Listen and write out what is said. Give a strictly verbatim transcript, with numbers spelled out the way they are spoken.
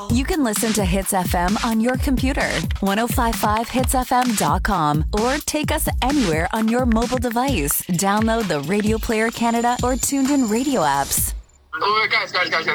You can listen to Hits F M on your computer, ten fifty-five hits f m dot com, or take us anywhere on your mobile device. Download the Radio Player Canada or Tuned In radio apps. Oh, guys, guys, guys, guys.